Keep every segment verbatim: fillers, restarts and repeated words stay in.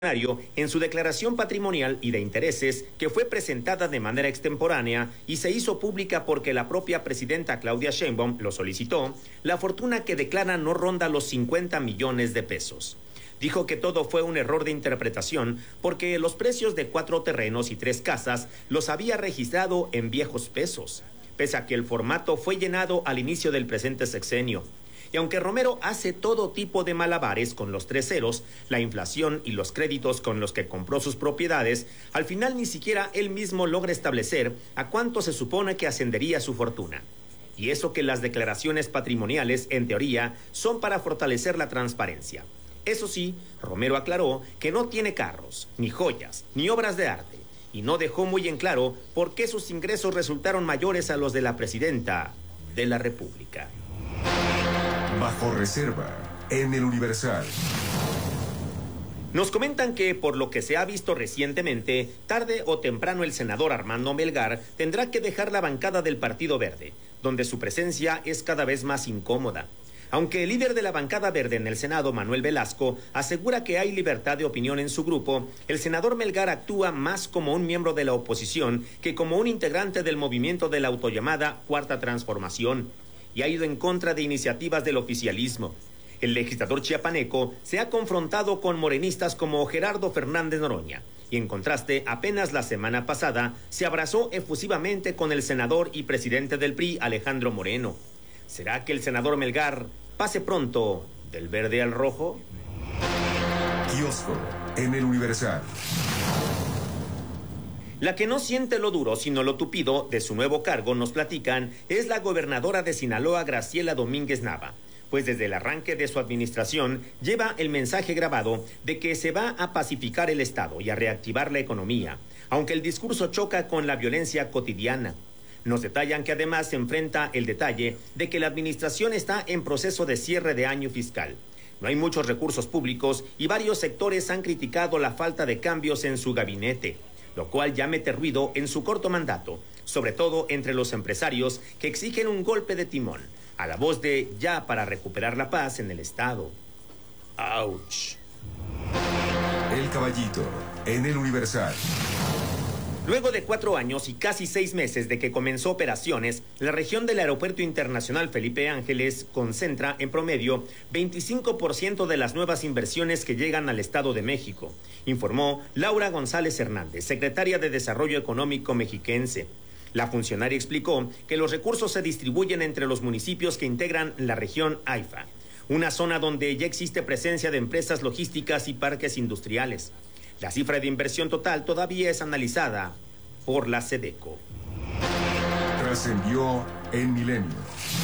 en su declaración patrimonial y de intereses, que fue presentada de manera extemporánea y se hizo pública porque la propia presidenta Claudia Sheinbaum lo solicitó, la fortuna que declara no ronda los cincuenta millones de pesos. Dijo que todo fue un error de interpretación porque los precios de cuatro terrenos y tres casas los había registrado en viejos pesos, pese a que el formato fue llenado al inicio del presente sexenio. Y aunque Romero hace todo tipo de malabares con los tres ceros, la inflación y los créditos con los que compró sus propiedades, al final ni siquiera él mismo logra establecer a cuánto se supone que ascendería su fortuna. Y eso que las declaraciones patrimoniales, en teoría, son para fortalecer la transparencia. Eso sí, Romero aclaró que no tiene carros, ni joyas, ni obras de arte, y no dejó muy en claro por qué sus ingresos resultaron mayores a los de la presidenta de la República. Bajo reserva, en el Universal. Nos comentan que, por lo que se ha visto recientemente, tarde o temprano el senador Armando Melgar tendrá que dejar la bancada del Partido Verde, donde su presencia es cada vez más incómoda. Aunque el líder de la bancada verde en el Senado, Manuel Velasco, asegura que hay libertad de opinión en su grupo, el senador Melgar actúa más como un miembro de la oposición que como un integrante del movimiento de la autollamada Cuarta Transformación, y ha ido en contra de iniciativas del oficialismo. El legislador chiapaneco se ha confrontado con morenistas como Gerardo Fernández Noroña, y en contraste, apenas la semana pasada, se abrazó efusivamente con el senador y presidente del P R I, Alejandro Moreno. ¿Será que el senador Melgar pase pronto del verde al rojo? Kiosco, en el Universal. La que no siente lo duro, sino lo tupido de su nuevo cargo, nos platican, es la gobernadora de Sinaloa, Graciela Domínguez Nava, pues desde el arranque de su administración lleva el mensaje grabado de que se va a pacificar el Estado y a reactivar la economía, aunque el discurso choca con la violencia cotidiana. Nos detallan que además se enfrenta el detalle de que la administración está en proceso de cierre de año fiscal. No hay muchos recursos públicos y varios sectores han criticado la falta de cambios en su gabinete, lo cual ya mete ruido en su corto mandato, sobre todo entre los empresarios que exigen un golpe de timón, a la voz de ya para recuperar la paz en el Estado. ¡Auch! El Caballito, en el Universal. Luego de cuatro años y casi seis meses de que comenzó operaciones, la región del Aeropuerto Internacional Felipe Ángeles concentra en promedio veinticinco por ciento de las nuevas inversiones que llegan al Estado de México, informó Laura González Hernández, secretaria de Desarrollo Económico mexiquense. La funcionaria explicó que los recursos se distribuyen entre los municipios que integran la región AIFA, una zona donde ya existe presencia de empresas logísticas y parques industriales. La cifra de inversión total todavía es analizada por la SEDECO. Trascendió en Milenio.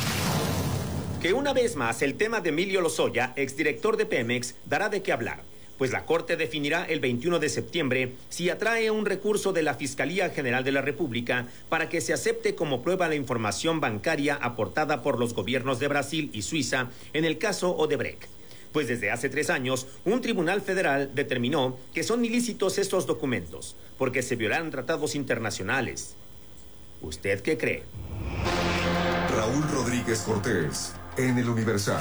Que una vez más el tema de Emilio Lozoya, exdirector de Pemex, dará de qué hablar, pues la Corte definirá el veintiuno de septiembre si atrae un recurso de la Fiscalía General de la República para que se acepte como prueba la información bancaria aportada por los gobiernos de Brasil y Suiza en el caso Odebrecht. Pues desde hace tres años, un tribunal federal determinó que son ilícitos estos documentos, porque se violan tratados internacionales. ¿Usted qué cree? Raúl Rodríguez Cortés, en el Universal.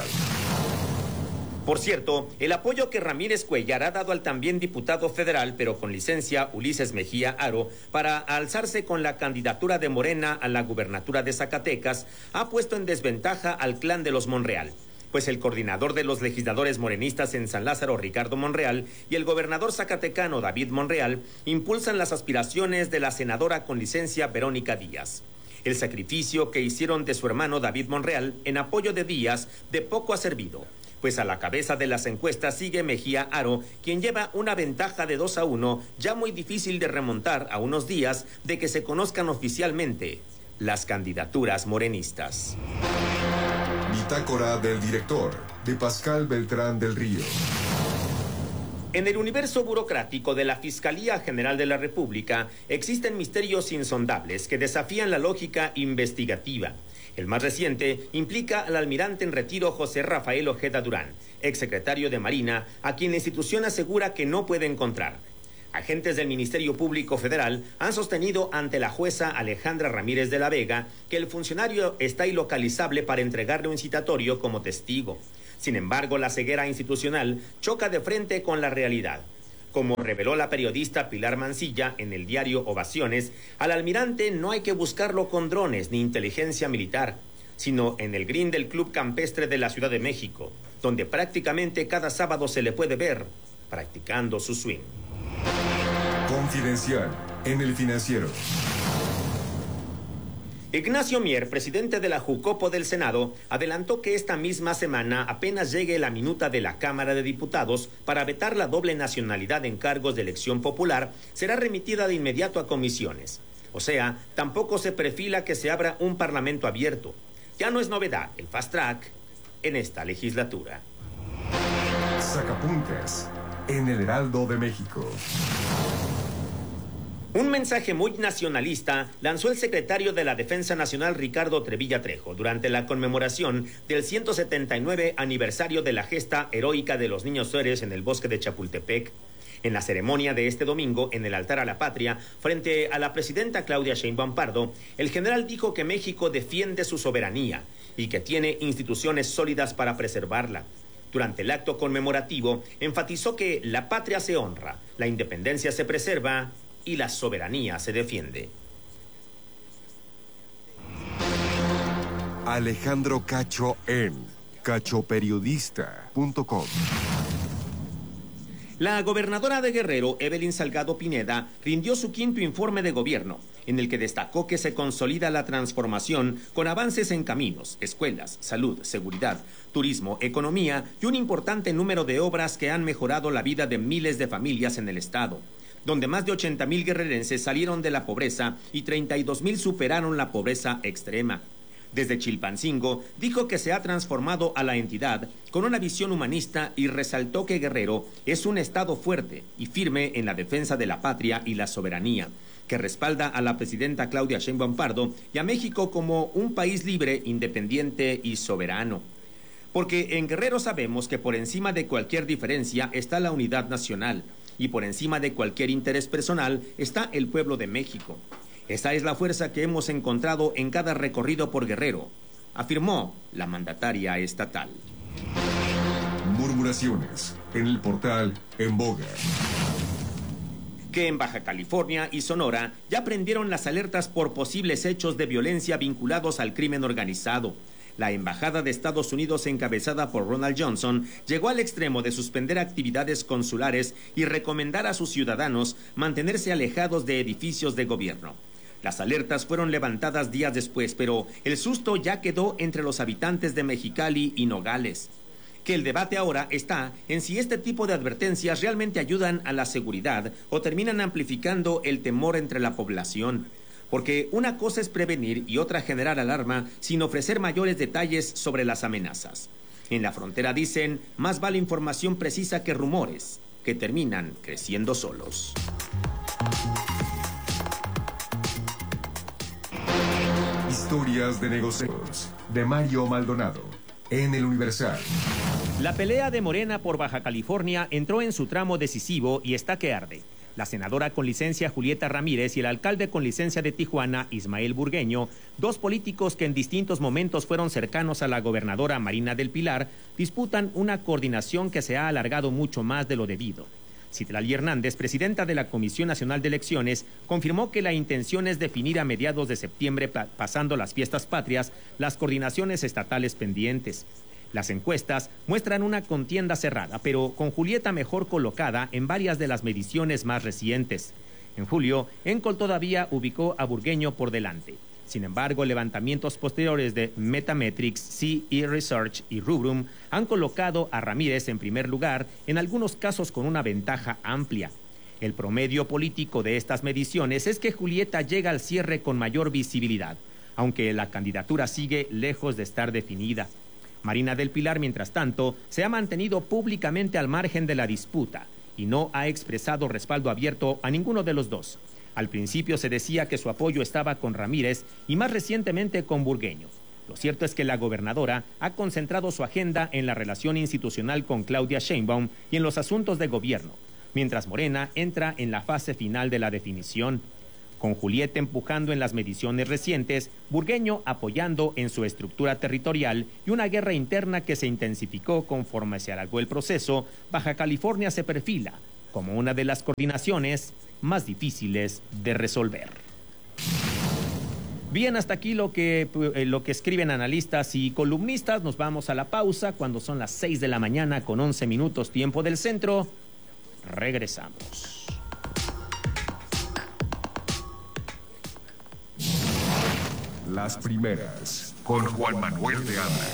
Por cierto, el apoyo que Ramírez Cuellar ha dado al también diputado federal, pero con licencia, Ulises Mejía Aro, para alzarse con la candidatura de Morena a la gubernatura de Zacatecas, ha puesto en desventaja al clan de los Monreal, pues el coordinador de los legisladores morenistas en San Lázaro, Ricardo Monreal, y el gobernador zacatecano, David Monreal, impulsan las aspiraciones de la senadora con licencia, Verónica Díaz. El sacrificio que hicieron de su hermano David Monreal en apoyo de Díaz de poco ha servido, pues a la cabeza de las encuestas sigue Mejía Aro, quien lleva una ventaja de dos a uno, ya muy difícil de remontar a unos días de que se conozcan oficialmente las candidaturas morenistas. Bitácora del director, de Pascal Beltrán del Río. En el universo burocrático de la Fiscalía General de la República existen misterios insondables que desafían la lógica investigativa. El más reciente implica al almirante en retiro José Rafael Ojeda Durán, exsecretario de Marina, a quien la institución asegura que no puede encontrar. Agentes del Ministerio Público Federal han sostenido ante la jueza Alejandra Ramírez de la Vega que el funcionario está ilocalizable para entregarle un citatorio como testigo. Sin embargo, la ceguera institucional choca de frente con la realidad. Como reveló la periodista Pilar Mancilla en el diario Ovaciones, al almirante no hay que buscarlo con drones ni inteligencia militar, sino en el green del Club Campestre de la Ciudad de México, donde prácticamente cada sábado se le puede ver practicando su swing. Confidencial en El Financiero. Ignacio Mier, presidente de la Jucopo del Senado, adelantó que esta misma semana apenas llegue la minuta de la Cámara de Diputados para vetar la doble nacionalidad en cargos de elección popular, será remitida de inmediato a comisiones. O sea, tampoco se perfila que se abra un parlamento abierto. Ya no es novedad el fast track en esta legislatura. Sacapuntas en el Heraldo de México. Un mensaje muy nacionalista lanzó el secretario de la Defensa Nacional Ricardo Trevilla Trejo durante la conmemoración del ciento setenta y nueve aniversario de la gesta heroica de los niños héroes en el bosque de Chapultepec. En la ceremonia de este domingo en el altar a la patria, frente a la presidenta Claudia Sheinbaum Pardo, el general dijo que México defiende su soberanía y que tiene instituciones sólidas para preservarla. Durante el acto conmemorativo, enfatizó que la patria se honra, la independencia se preserva y la soberanía se defiende. Alejandro Cacho en cacho periodista punto com. La gobernadora de Guerrero, Evelyn Salgado Pineda, rindió su quinto informe de gobierno, en el que destacó que se consolida la transformación con avances en caminos, escuelas, salud, seguridad, turismo, economía y un importante número de obras que han mejorado la vida de miles de familias en el estado, donde más de ochenta mil guerrerenses salieron de la pobreza y treinta y dos mil superaron la pobreza extrema. Desde Chilpancingo, dijo que se ha transformado a la entidad con una visión humanista y resaltó que Guerrero es un estado fuerte y firme en la defensa de la patria y la soberanía, que respalda a la presidenta Claudia Sheinbaum Pardo y a México como un país libre, independiente y soberano. Porque en Guerrero sabemos que por encima de cualquier diferencia está la unidad nacional y por encima de cualquier interés personal está el pueblo de México. Esa es la fuerza que hemos encontrado en cada recorrido por Guerrero, afirmó la mandataria estatal. Murmuraciones en el portal En Boga. Que en Baja California y Sonora ya prendieron las alertas por posibles hechos de violencia vinculados al crimen organizado. La Embajada de Estados Unidos, encabezada por Ronald Johnson, llegó al extremo de suspender actividades consulares y recomendar a sus ciudadanos mantenerse alejados de edificios de gobierno. Las alertas fueron levantadas días después, pero el susto ya quedó entre los habitantes de Mexicali y Nogales. Que el debate ahora está en si este tipo de advertencias realmente ayudan a la seguridad o terminan amplificando el temor entre la población. Porque una cosa es prevenir y otra generar alarma sin ofrecer mayores detalles sobre las amenazas. En la frontera dicen, más vale información precisa que rumores, que terminan creciendo solos. Historias de negocios de Mario Maldonado en El Universal. La pelea de Morena por Baja California entró en su tramo decisivo y está que arde. La senadora con licencia Julieta Ramírez y el alcalde con licencia de Tijuana, Ismael Burgueño, dos políticos que en distintos momentos fueron cercanos a la gobernadora Marina del Pilar, disputan una coordinación que se ha alargado mucho más de lo debido. Citlali Hernández, presidenta de la Comisión Nacional de Elecciones, confirmó que la intención es definir a mediados de septiembre, pasando las fiestas patrias, las coordinaciones estatales pendientes. Las encuestas muestran una contienda cerrada, pero con Julieta mejor colocada en varias de las mediciones más recientes. En julio, Encol todavía ubicó a Burgueño por delante. Sin embargo, levantamientos posteriores de Metametrics, C E Research y Rubrum han colocado a Ramírez en primer lugar, en algunos casos con una ventaja amplia. El promedio político de estas mediciones es que Julieta llega al cierre con mayor visibilidad, aunque la candidatura sigue lejos de estar definida. Marina del Pilar, mientras tanto, se ha mantenido públicamente al margen de la disputa y no ha expresado respaldo abierto a ninguno de los dos. Al principio se decía que su apoyo estaba con Ramírez y más recientemente con Burgueño. Lo cierto es que la gobernadora ha concentrado su agenda en la relación institucional con Claudia Sheinbaum y en los asuntos de gobierno, mientras Morena entra en la fase final de la definición. Con Julieta empujando en las mediciones recientes, Burgueño apoyando en su estructura territorial y una guerra interna que se intensificó conforme se alargó el proceso, Baja California se perfila como una de las coordinaciones más difíciles de resolver. Bien, hasta aquí lo que, eh, lo que escriben analistas y columnistas. Nos vamos a la pausa cuando son las seis de la mañana con once minutos tiempo del centro. Regresamos. Las primeras, con Juan Manuel de Anda.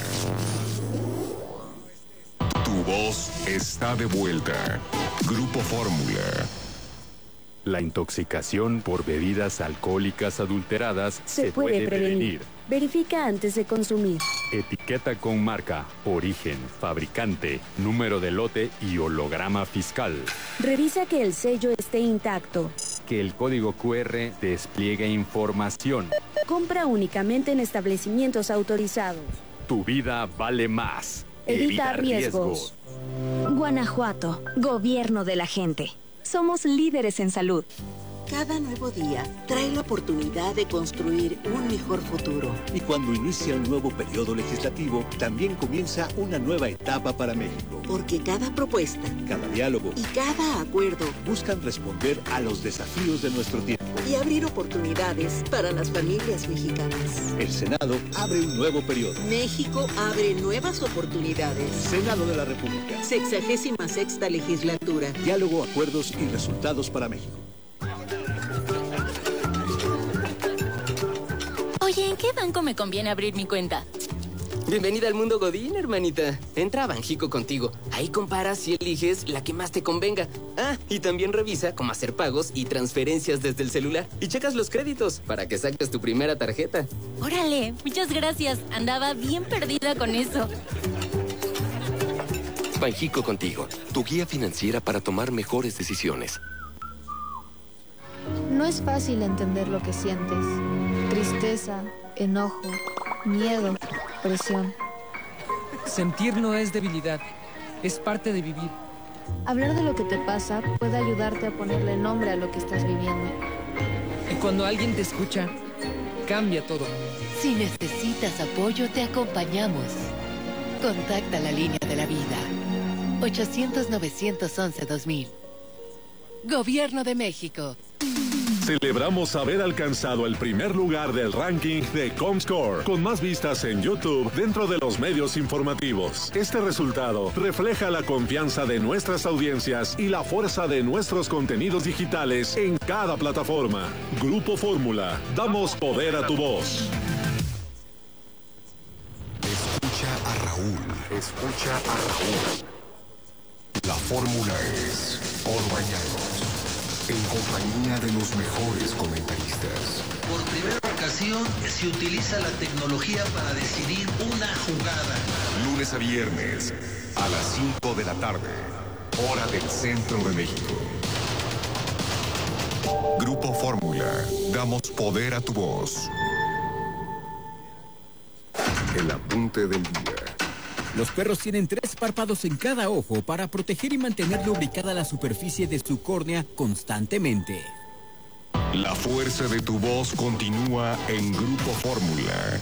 Tu voz está de vuelta. Grupo Fórmula. La intoxicación por bebidas alcohólicas adulteradas se, se puede, puede prevenir. prevenir. Verifica antes de consumir. Etiqueta con marca, origen, fabricante, número de lote y holograma fiscal. Revisa que el sello esté intacto. Que el código cu erre despliegue información. Compra únicamente en establecimientos autorizados. Tu vida vale más. Evita, Evita riesgos. riesgos. Guanajuato, gobierno de la gente. Somos líderes en salud. Cada nuevo día trae la oportunidad de construir un mejor futuro. Y cuando inicia un nuevo periodo legislativo, también comienza una nueva etapa para México. Porque cada propuesta, cada diálogo y cada acuerdo buscan responder a los desafíos de nuestro tiempo y abrir oportunidades para las familias mexicanas. El Senado abre un nuevo periodo. México abre nuevas oportunidades. Senado de la República. Sexagésima sexta legislatura. Diálogo, acuerdos y resultados para México. Oye, ¿en qué banco me conviene abrir mi cuenta? Bienvenida al mundo Godín, hermanita. Entra a Banjico contigo. Ahí comparas y eliges la que más te convenga. Ah, y también revisa cómo hacer pagos y transferencias desde el celular. Y checas los créditos para que saques tu primera tarjeta. Órale, muchas gracias. Andaba bien perdida con eso. Banjico contigo, tu guía financiera para tomar mejores decisiones. No es fácil entender lo que sientes. Tristeza, enojo, miedo, presión. Sentir no es debilidad, es parte de vivir. Hablar de lo que te pasa puede ayudarte a ponerle nombre a lo que estás viviendo. Y cuando alguien te escucha, cambia todo. Si necesitas apoyo, te acompañamos. Contacta la línea de la vida. ochocientos, novecientos once, dos mil. Gobierno de México. Celebramos haber alcanzado el primer lugar del ranking de Comscore, con más vistas en YouTube dentro de los medios informativos. Este resultado refleja la confianza de nuestras audiencias y la fuerza de nuestros contenidos digitales en cada plataforma. Grupo Fórmula, damos poder a tu voz. Escucha a Raúl, escucha a Raúl. La fórmula es por mañanos, en compañía de los mejores comentaristas. Por primera ocasión se utiliza la tecnología para decidir una jugada. Lunes a viernes, a las cinco de la tarde, hora del centro de México. Grupo Fórmula, damos poder a tu voz. El apunte del día. Los perros tienen tres párpados en cada ojo para proteger y mantener lubricada la superficie de su córnea constantemente. La fuerza de tu voz continúa en Grupo Fórmula.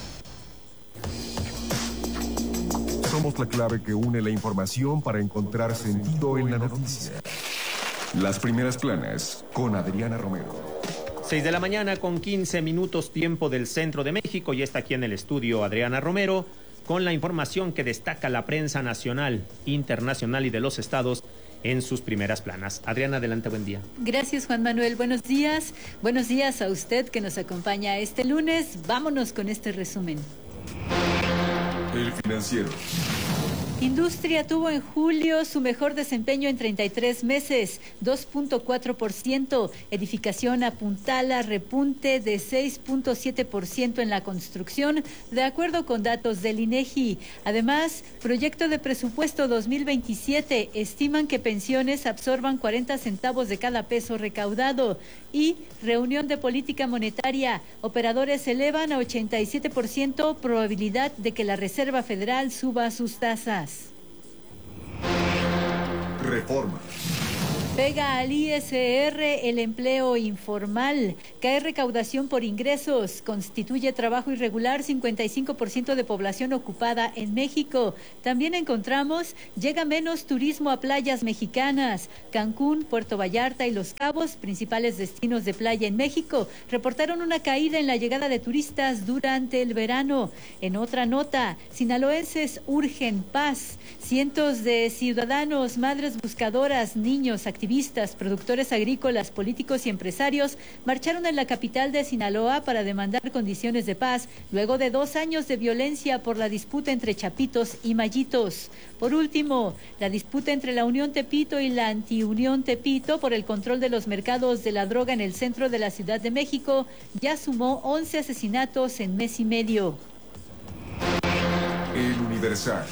Somos la clave que une la información para encontrar sentido en la noticia. Las primeras planas con Adriana Romero. seis de la mañana con quince minutos tiempo del centro de México y está aquí en el estudio Adriana Romero con la información que destaca la prensa nacional, internacional y de los estados en sus primeras planas. Adriana, adelante, buen día. Gracias, Juan Manuel. Buenos días. Buenos días a usted que nos acompaña este lunes. Vámonos con este resumen. El Financiero. Industria tuvo en julio su mejor desempeño en treinta y tres meses, dos punto cuatro por ciento. Edificación apuntala repunte de seis punto siete por ciento en la construcción, de acuerdo con datos del INEGI. Además, proyecto de presupuesto dos mil veintisiete estiman que pensiones absorban cuarenta centavos de cada peso recaudado. Y reunión de política monetaria, operadores elevan a ochenta y siete por ciento probabilidad de que la Reserva Federal suba sus tasas. Reforma. Pega al I S R el empleo informal, cae recaudación por ingresos, constituye trabajo irregular cincuenta y cinco por ciento de población ocupada en México. También encontramos, llega menos turismo a playas mexicanas. Cancún, Puerto Vallarta y Los Cabos, principales destinos de playa en México, reportaron una caída en la llegada de turistas durante el verano. En otra nota, sinaloenses urgen paz. Cientos de ciudadanos, madres buscadoras, niños, activistas, productores agrícolas, políticos y empresarios marcharon en la capital de Sinaloa para demandar condiciones de paz luego de dos años de violencia por la disputa entre chapitos y mayitos. Por último, la disputa entre la Unión Tepito y la Antiunión Tepito por el control de los mercados de la droga en el centro de la Ciudad de México ya sumó once asesinatos en mes y medio. El Universal.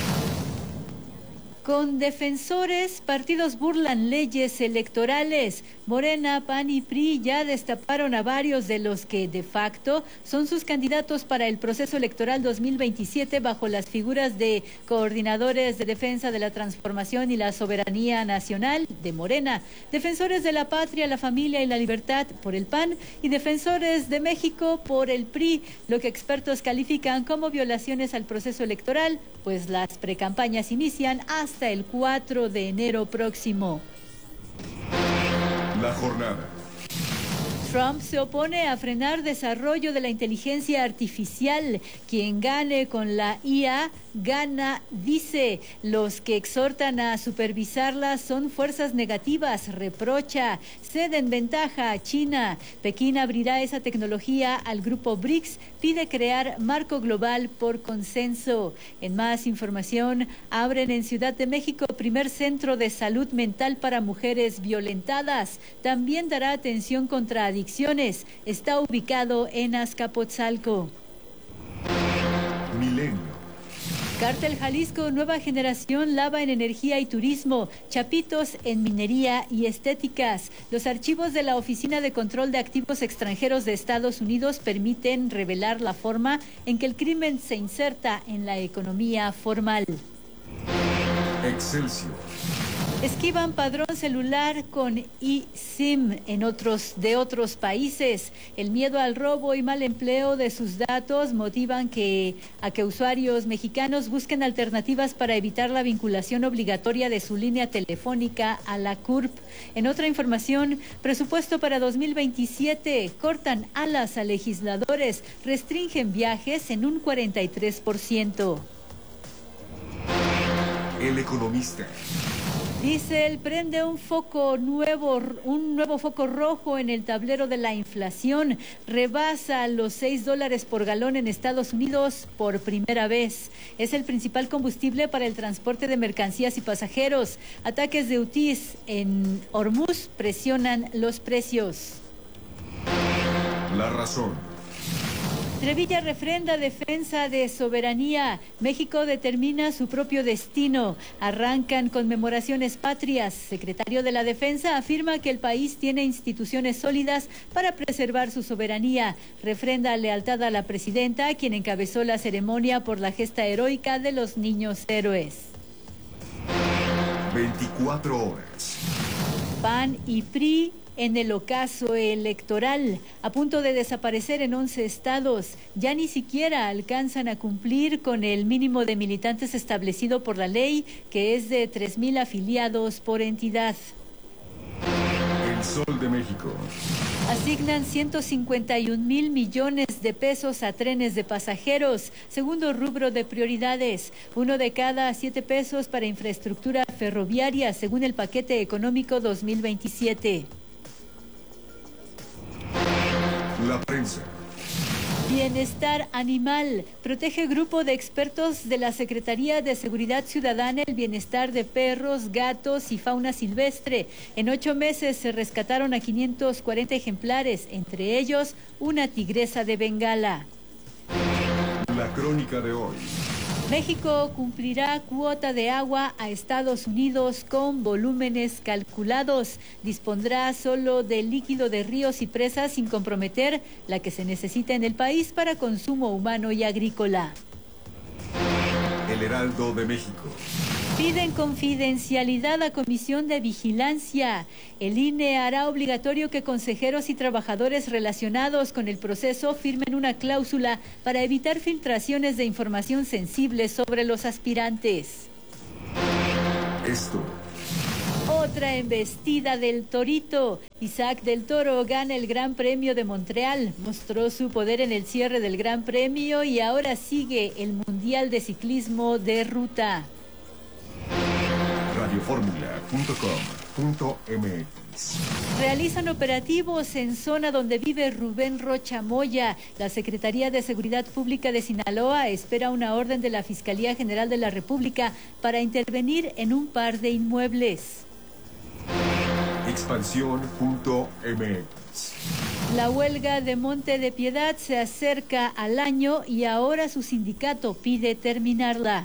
Con defensores, partidos burlan leyes electorales. Morena, P A N y P R I ya destaparon a varios de los que de facto son sus candidatos para el proceso electoral dos mil veintisiete bajo las figuras de coordinadores de defensa de la transformación y la soberanía nacional de Morena, defensores de la patria, la familia y la libertad por el P A N y defensores de México por el P R I, lo que expertos califican como violaciones al proceso electoral, pues las precampañas inician hasta el cuatro de enero próximo. La jornada. Trump se opone a frenar desarrollo de la inteligencia artificial. Quien gane con la I A, gana, dice. Los que exhortan a supervisarla son fuerzas negativas, reprocha. Ceden ventaja a China. Pekín abrirá esa tecnología al grupo B R I C S, pide crear marco global por consenso. En más información, abren en Ciudad de México primer centro de salud mental para mujeres violentadas. También dará atención contra adicciones. Está ubicado en Azcapotzalco. Milenio. Cártel Jalisco, nueva generación, lava en energía y turismo, chapitos en minería y estéticas. Los archivos de la Oficina de Control de Activos Extranjeros de Estados Unidos permiten revelar la forma en que el crimen se inserta en la economía formal. Excelsior. Esquivan padrón celular con eSIM en otros de otros países. El miedo al robo y mal empleo de sus datos motivan que a que usuarios mexicanos busquen alternativas para evitar la vinculación obligatoria de su línea telefónica a la C U R P. En otra información, presupuesto para dos mil veintisiete, cortan alas a legisladores, restringen viajes en un cuarenta y tres por ciento. El Economista. Diesel prende un foco nuevo, un nuevo foco rojo en el tablero de la inflación. Rebasa los seis dólares por galón en Estados Unidos por primera vez. Es el principal combustible para el transporte de mercancías y pasajeros. Ataques de Houthis en Hormuz presionan los precios. La Razón. Trevilla refrenda defensa de soberanía. México determina su propio destino. Arrancan conmemoraciones patrias. Secretario de la Defensa afirma que el país tiene instituciones sólidas para preservar su soberanía. Refrenda lealtad a la presidenta, quien encabezó la ceremonia por la gesta heroica de los niños héroes. veinticuatro horas. P A N y P R I en el ocaso electoral, a punto de desaparecer en once estados. Ya ni siquiera alcanzan a cumplir con el mínimo de militantes establecido por la ley, que es de tres mil afiliados por entidad. El Sol de México. Asignan ciento cincuenta y un mil millones de pesos a trenes de pasajeros, segundo rubro de prioridades. Uno de cada siete pesos para infraestructura ferroviaria, según el paquete económico dos mil veintisiete. La prensa. Bienestar animal. Protege grupo de expertos de la Secretaría de Seguridad Ciudadana el bienestar de perros, gatos y fauna silvestre. En ocho meses se rescataron a quinientos cuarenta ejemplares, entre ellos una tigresa de Bengala. La crónica de hoy. México cumplirá cuota de agua a Estados Unidos con volúmenes calculados. Dispondrá solo de líquido de ríos y presas sin comprometer la que se necesita en el país para consumo humano y agrícola. El Heraldo de México. Piden confidencialidad a Comisión de Vigilancia. El I N E hará obligatorio que consejeros y trabajadores relacionados con el proceso firmen una cláusula para evitar filtraciones de información sensible sobre los aspirantes. Esto. Otra embestida del Torito. Isaac del Toro gana el Gran Premio de Montreal. Mostró su poder en el cierre del Gran Premio y ahora sigue el Mundial de Ciclismo de Ruta. Radioformula punto com punto m x. Realizan operativos en zona donde vive Rubén Rocha Moya. La Secretaría de Seguridad Pública de Sinaloa espera una orden de la Fiscalía General de la República para intervenir en un par de inmuebles. Expansión punto m x. La huelga de Monte de Piedad se acerca al año y ahora su sindicato pide terminarla.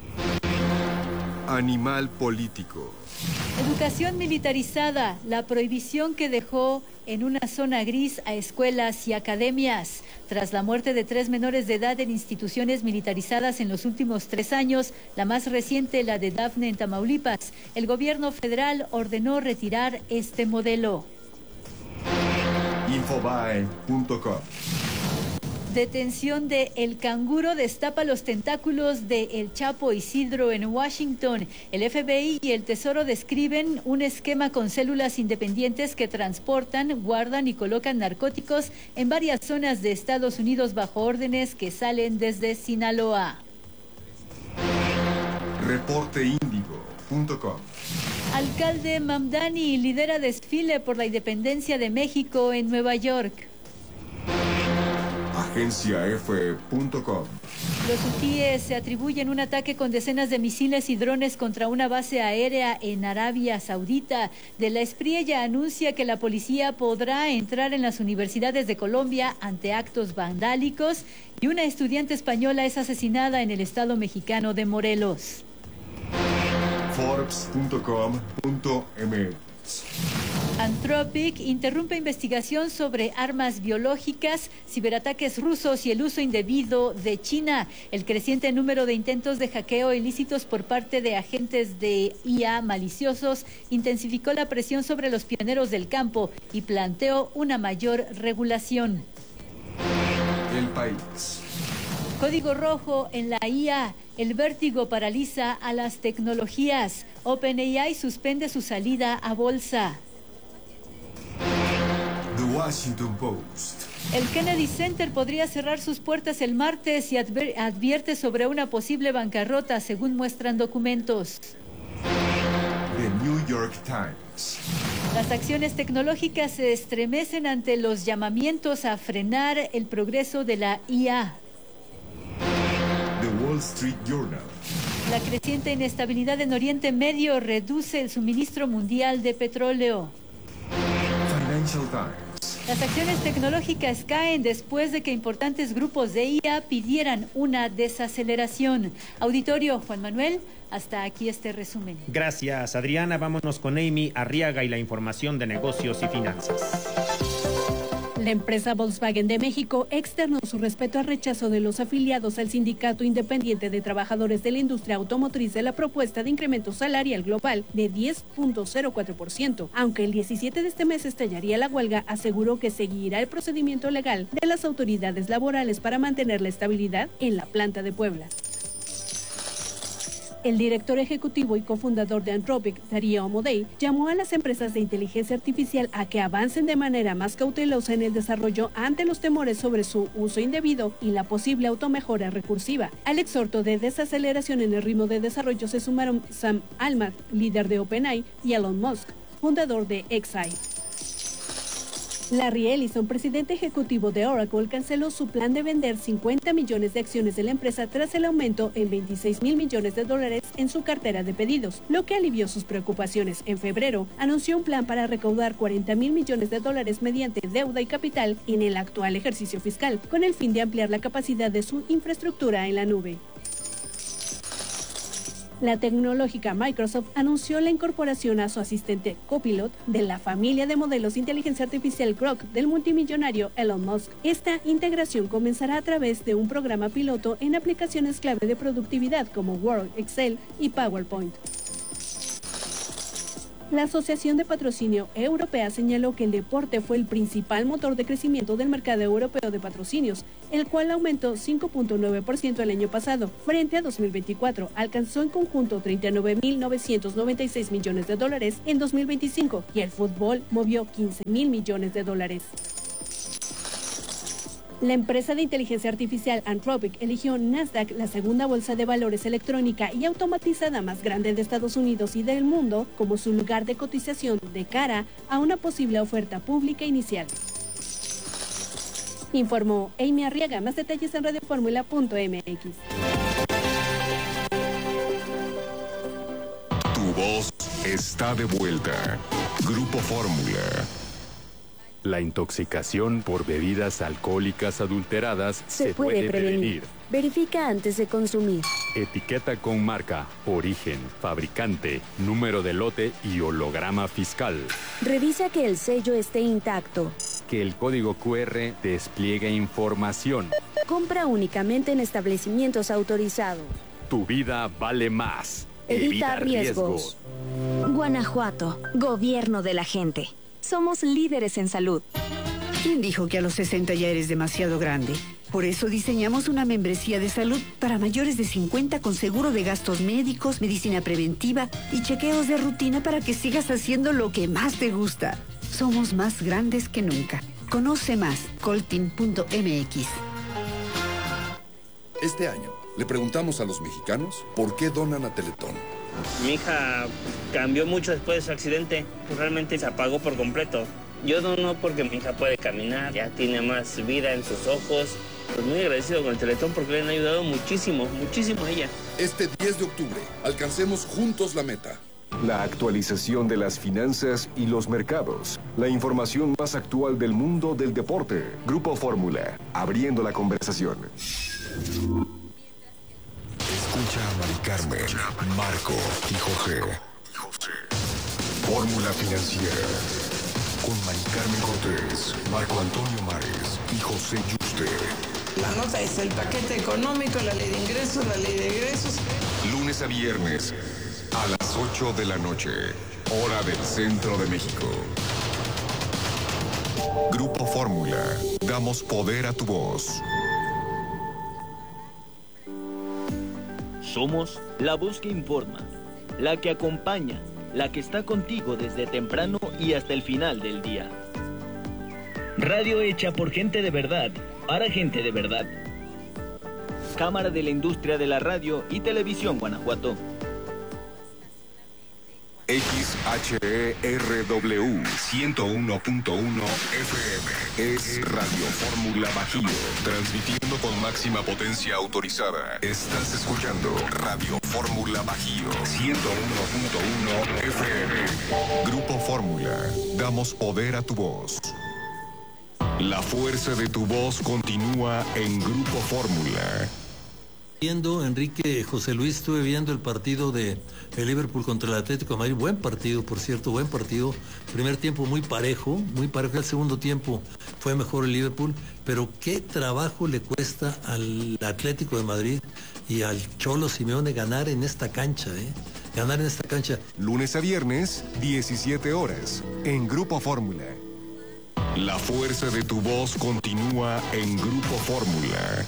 Animal político. Educación militarizada, la prohibición que dejó en una zona gris a escuelas y academias. Tras la muerte de tres menores de edad en instituciones militarizadas en los últimos tres años, la más reciente, la de Dafne en Tamaulipas, el gobierno federal ordenó retirar este modelo. Infobae punto com. Detención de El Canguro destapa los tentáculos de El Chapo Isidro en Washington. El F B I y el Tesoro describen un esquema con células independientes que transportan, guardan y colocan narcóticos en varias zonas de Estados Unidos bajo órdenes que salen desde Sinaloa. Reporte Índigo punto com. Alcalde Mamdani lidera desfile por la independencia de México en Nueva York. Agencia F punto com. Los hutíes se atribuyen un ataque con decenas de misiles y drones contra una base aérea en Arabia Saudita. De la Espriella anuncia que la policía podrá entrar en las universidades de Colombia ante actos vandálicos y una estudiante española es asesinada en el estado mexicano de Morelos. Forbes punto com punto m x. Anthropic interrumpe investigación sobre armas biológicas, ciberataques rusos y el uso indebido de China. El creciente número de intentos de hackeo ilícitos por parte de agentes de I A maliciosos intensificó la presión sobre los pioneros del campo y planteó una mayor regulación. El País. Código rojo en la I A. El vértigo paraliza a las tecnologías. OpenAI suspende su salida a bolsa. The Washington Post. El Kennedy Center podría cerrar sus puertas el martes y adver- advierte sobre una posible bancarrota, según muestran documentos. The New York Times. Las acciones tecnológicas se estremecen ante los llamamientos a frenar el progreso de la I A. The Wall Street Journal. La creciente inestabilidad en Oriente Medio reduce el suministro mundial de petróleo. Financial Times. Las acciones tecnológicas caen después de que importantes grupos de I A pidieran una desaceleración. Auditorio, Juan Manuel, hasta aquí este resumen. Gracias, Adriana. Vámonos con Amy Arriaga y la información de negocios y finanzas. La empresa Volkswagen de México externó su respeto al rechazo de los afiliados al Sindicato Independiente de Trabajadores de la Industria Automotriz de la propuesta de incremento salarial global de diez punto cero cuatro por ciento. Aunque el diecisiete de este mes estallaría la huelga, aseguró que seguirá el procedimiento legal de las autoridades laborales para mantener la estabilidad en la planta de Puebla. El director ejecutivo y cofundador de Anthropic, Darío Amodei, llamó a las empresas de inteligencia artificial a que avancen de manera más cautelosa en el desarrollo ante los temores sobre su uso indebido y la posible automejora recursiva. Al exhorto de desaceleración en el ritmo de desarrollo se sumaron Sam Altman, líder de OpenAI, y Elon Musk, fundador de X A I. Larry Ellison, presidente ejecutivo de Oracle, canceló su plan de vender cincuenta millones de acciones de la empresa tras el aumento en veintiséis mil millones de dólares en su cartera de pedidos, lo que alivió sus preocupaciones. En febrero, anunció un plan para recaudar cuarenta mil millones de dólares mediante deuda y capital en el actual ejercicio fiscal, con el fin de ampliar la capacidad de su infraestructura en la nube. La tecnológica Microsoft anunció la incorporación a su asistente Copilot de la familia de modelos de inteligencia artificial Grok del multimillonario Elon Musk. Esta integración comenzará a través de un programa piloto en aplicaciones clave de productividad como Word, Excel y PowerPoint. La Asociación de Patrocinio Europea señaló que el deporte fue el principal motor de crecimiento del mercado europeo de patrocinios, el cual aumentó cinco punto nueve por ciento el año pasado, frente a dos mil veinticuatro. Alcanzó en conjunto treinta y nueve mil novecientos noventa y seis millones de dólares en dos mil veinticinco y el fútbol movió quince mil millones de dólares. La empresa de inteligencia artificial Anthropic eligió Nasdaq, la segunda bolsa de valores electrónica y automatizada más grande de Estados Unidos y del mundo, como su lugar de cotización de cara a una posible oferta pública inicial. Informó Amy Arriaga. Más detalles en radio fórmula punto m x. Tu voz está de vuelta. Grupo Fórmula. La intoxicación por bebidas alcohólicas adulteradas se, se puede, puede prevenir. prevenir. Verifica antes de consumir. Etiqueta con marca, origen, fabricante, número de lote y holograma fiscal. Revisa que el sello esté intacto. Que el código cu erre despliegue información. Compra únicamente en establecimientos autorizados. Tu vida vale más. Evita, Evita riesgos. riesgos. Guanajuato, gobierno de la gente. Somos líderes en salud. ¿Quién dijo que a los sesenta ya eres demasiado grande? Por eso diseñamos una membresía de salud para mayores de cincuenta con seguro de gastos médicos, medicina preventiva y chequeos de rutina para que sigas haciendo lo que más te gusta. Somos más grandes que nunca. Conoce más, coltin punto m x. Este año le preguntamos a los mexicanos por qué donan a Teletón. Mi hija cambió mucho después de su accidente, realmente se apagó por completo. Yo dono porque mi hija puede caminar, ya tiene más vida en sus ojos. Pues muy agradecido con el Teletón porque le han ayudado muchísimo, muchísimo a ella. Este diez de octubre, alcancemos juntos la meta. La actualización de las finanzas y los mercados. La información más actual del mundo del deporte. Grupo Fórmula, abriendo la conversación. Escucha a Mari Carmen, Marco y José. Fórmula Financiera. Con Mari Carmen Cortés, Marco Antonio Mares y José Yuste. La nota es el paquete económico, la ley de ingresos, la ley de egresos. Lunes a viernes, a las ocho de la noche, hora del centro de México. Grupo Fórmula, damos poder a tu voz. Somos la voz que informa, la que acompaña, la que está contigo desde temprano y hasta el final del día. Radio hecha por gente de verdad, para gente de verdad. Cámara de la Industria de la Radio y Televisión Guanajuato. X H E R W ciento uno punto uno F M es Radio Fórmula Bajío, transmitiendo con máxima potencia autorizada. Estás escuchando Radio Fórmula Bajío ciento uno punto uno F M. Grupo Fórmula, damos poder a tu voz. La fuerza de tu voz continúa en Grupo Fórmula. Viendo, Enrique, José Luis, estuve viendo el partido de el Liverpool contra el Atlético de Madrid. Buen partido, por cierto, buen partido. Primer tiempo muy parejo, muy parejo. El segundo tiempo fue mejor el Liverpool, pero qué trabajo le cuesta al Atlético de Madrid y al Cholo Simeone ganar en esta cancha, ¿eh? Ganar en esta cancha. Lunes a viernes, diecisiete horas, en Grupo Fórmula. La fuerza de tu voz continúa en Grupo Fórmula.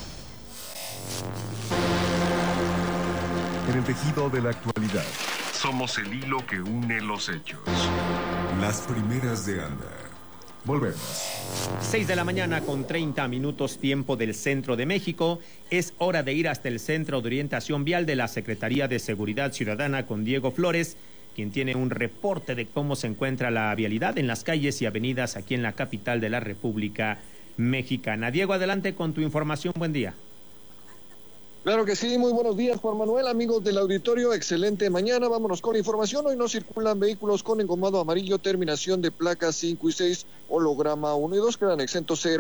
En el tejido de la actualidad, somos el hilo que une los hechos. Las primeras de Anda. Volvemos. seis de la mañana con treinta minutos tiempo del centro de México. Es hora de ir hasta el Centro de Orientación Vial de la Secretaría de Seguridad Ciudadana con Diego Flores, quien tiene un reporte de cómo se encuentra la vialidad en las calles y avenidas aquí en la capital de la República Mexicana. Diego, adelante con tu información. Buen día. Claro que sí, muy buenos días, Juan Manuel, amigos del auditorio, excelente mañana, vámonos con información. Hoy no circulan vehículos con engomado amarillo, terminación de placas cinco y seis, holograma uno y dos, quedan exentos cero